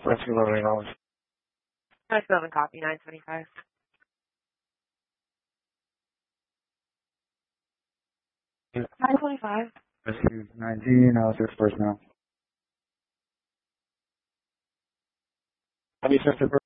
Rescue loading hours. 9-7 copy, 975. Yeah. 925. Rescue 19, 6 personnel. Have you sent the